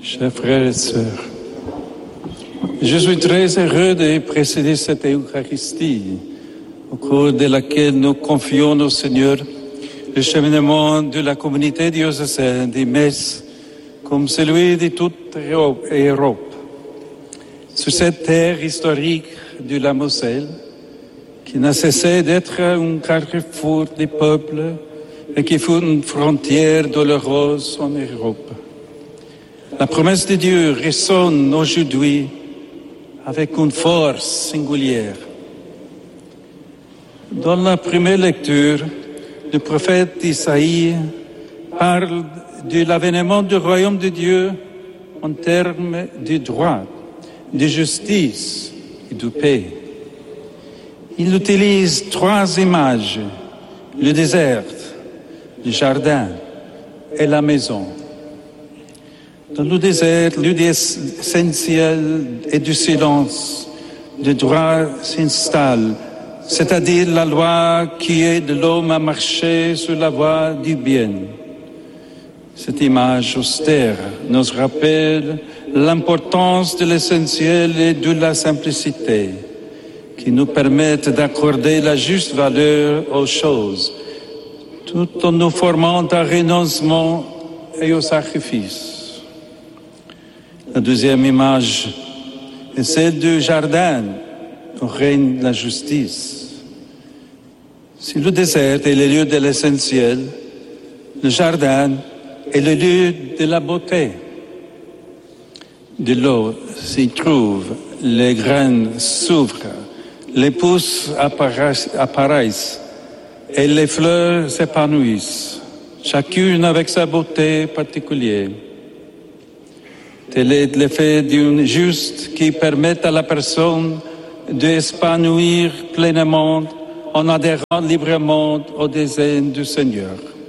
Chers frères et sœurs, je suis très heureux de précéder cette Eucharistie, au cours de laquelle nous confions au Seigneur le cheminement de la communauté diocésaine des Messes, comme celui de toute Europe. Sur cette terre historique de la Moselle, qui n'a cessé d'être un carrefour des peuples et qui fut une frontière douloureuse en Europe. La promesse de Dieu résonne aujourd'hui avec une force singulière. Dans la première lecture, le prophète Isaïe parle de l'avènement du royaume de Dieu en termes de droit, de justice et de paix. Il utilise trois images, le désert, le jardin et la maison. Dans le désert, l'idée essentielle est du silence. Le droit s'installe, c'est-à-dire la loi qui aide l'homme à marcher sur la voie du bien. Cette image austère nous rappelle l'importance de l'essentiel et de la simplicité, qui nous permettent d'accorder la juste valeur aux choses, tout en nous formant à renoncement et au sacrifice. La deuxième image est celle du jardin où règne la justice. Si le désert est le lieu de l'essentiel, le jardin est le lieu de la beauté. De l'eau s'y trouve, les graines s'ouvrent, les pousses apparaissent et les fleurs s'épanouissent, chacune avec sa beauté particulière. Tel est l'effet d'une juste qui permet à la personne de s'épanouir pleinement en adhérant librement au dessein du Seigneur.